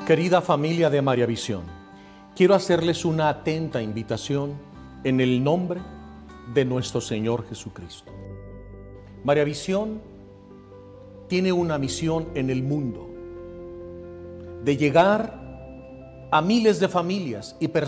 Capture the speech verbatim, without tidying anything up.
Querida familia de María Visión, quiero hacerles una atenta invitación en el nombre de nuestro Señor Jesucristo. María Visión tiene una misión en el mundo de llegar a miles de familias y personas